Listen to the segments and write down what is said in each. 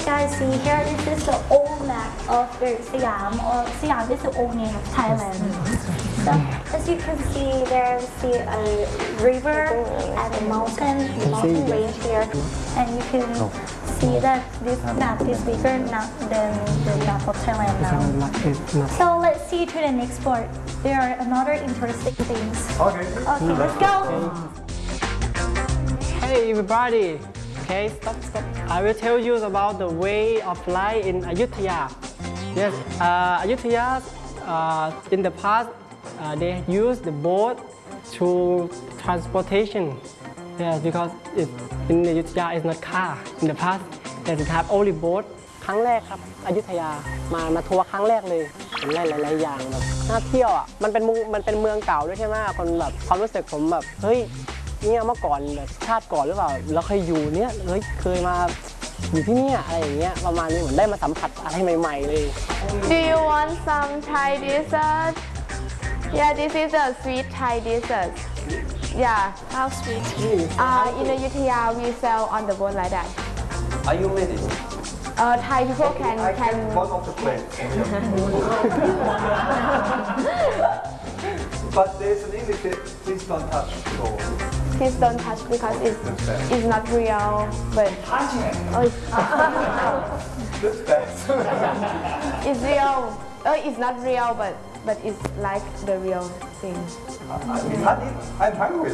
guys see here, this is the old map of the Siam, or Siam is the old name of Thailand. So as you can see, there's the river and the mountain range here, and you can see that this map is bigger than the map of Thailand now. So let's see to the next part. There are another interesting things. Okay, let's go. Hey everybody. Okay, stop. I will tell you about the way of life in Ayutthaya. Yes, Ayutthaya in the past they used the boat to transportation. Yes, because in Ayutthaya is not car. In the past, they have only boat. ครั้งแรกครับอยุธยามาทัวร์ครั้งแรกเลยหลายอย่างแบบน่าเที่ยวอ่ะมันเป็นเมืองเก่าด้วยใช่ไหมคนแบบความรู้สึกผมแบบเฮ้ยเนี่ยเมื่อก่อนแบบชาติก่อนหรือเปล่าเราเคยอยู่เนี่ยเคยมาอยู่ที่นี่อะไรอย่างเงี้ยประมาณนี้เหมือนได้มาสัมผัสอะไรใหม่ๆเลย Do you want some Thai dessert? Yeah, this is a sweet Thai dessert. Yeah. How sweet? In Ayutthaya we sell on the boat like that. Are you ready? Thai people can. One of the plates. But there's an English. Please don't touch. Please don't touch because it's not real. But That's bad. It's real. It's not real, but it's like the real thing. I'm hungry.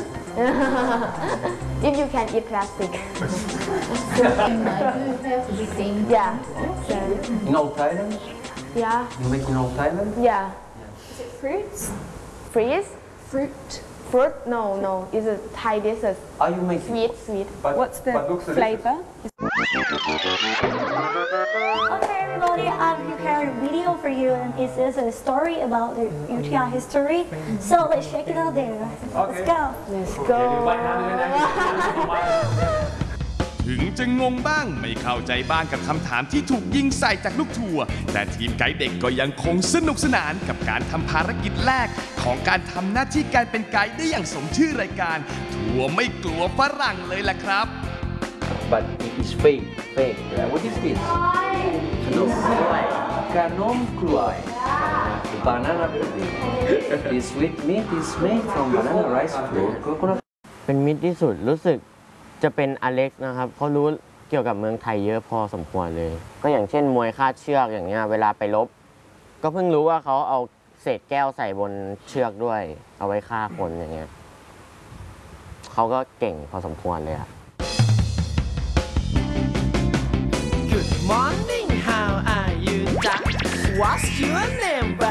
If you can eat plastic. Yeah. In old Thailand? Yeah. You make in old Thailand? Yeah. Is it fruits? Freeze? Fruit? No. It's a Thai dessert. Are you making? Sweet. What's the flavor? Okay, everybody, I'm preparing a video for you, and it is a story about the Ayutthaya history. So let's check it out there. Let's go. Let's go. ถึงจะงงบ้างไม่เข้าใจบ้างกับคำถามที่ถูกยิงใส่จากลูกทัวร์แต่ทีมไกด์เด็กก็ยังคงสนุกสนานกับการทำภารกิจแรกของการทำหน้าที่การเป็นไกด์ได้อย่างสมชื่อรายการทัวร์ไม่กลัวฝรั่งเลยล่ะครับ But it is fake. What is this? Kanom kluai. Banana pudding. This sweet meat is made from banana rice flour, coconut. เป็นมิตรที่สุดรู้สึกจะเป็นอเล็กซ์นะครับเขารู้เกี่ยวกับเมืองไทยเยอะพอสมควรเลยก็อย่างเช่นมวยคาดเชือกอย่างเงี้ยเวลาไปรบก็เพิ่งรู้ว่าเขาเอาเศษแก้วใส่บนเชือกด้วยเอาไว้ฆ่าคนอย่างเงี้ยเขาก็เก่งพอสมควรเลยครับ Good morning, how are you, Jack? What's your name?